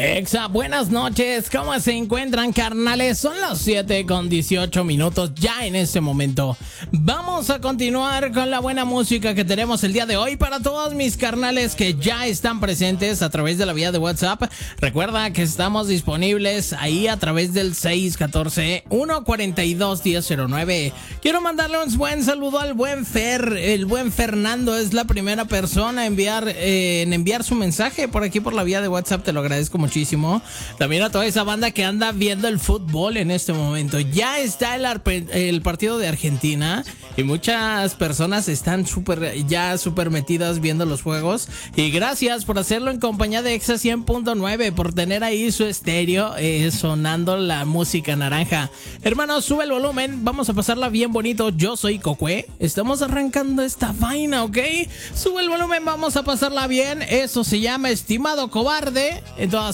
Exa, buenas noches, ¿cómo se encuentran, carnales? Son las 7:18 ya en este momento. Vamos a continuar con la buena música que tenemos el día de hoy para todos mis carnales que ya están presentes a través de la vía de WhatsApp. Recuerda que estamos disponibles ahí a través del 614-142-1009. Quiero mandarle un buen saludo al buen Fer. El buen Fernando es la primera persona en enviar su mensaje por aquí por la vía de WhatsApp. Te lo agradezco muchísimo. También a toda esa banda que anda viendo el fútbol en este momento. Ya está el partido de Argentina y muchas personas están súper metidas viendo los juegos. Y gracias por hacerlo en compañía de Exa 100.9, por tener ahí su estéreo sonando la música naranja. Hermanos, sube el volumen, vamos a pasarla bien bonito. Yo soy Cocue, estamos arrancando esta vaina, ¿ok? Sube el volumen, vamos a pasarla bien. Eso se llama Estimado Cobarde. En todas